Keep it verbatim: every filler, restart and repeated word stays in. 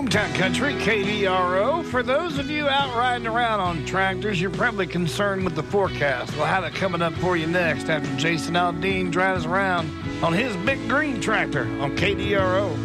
Hometown Country, K D R O. For those of you out riding around on tractors, you're probably concerned with the forecast. We'll have it coming up for you next after Jason Aldean drives around on his big green tractor on K D R O.